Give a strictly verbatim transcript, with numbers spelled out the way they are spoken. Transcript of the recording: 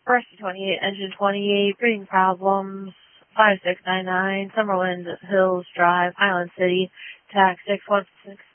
Rescue twenty-eight, Engine twenty-eight, breathing problems, five six nine nine, Summerwind Hills Drive, Island City, tax six one six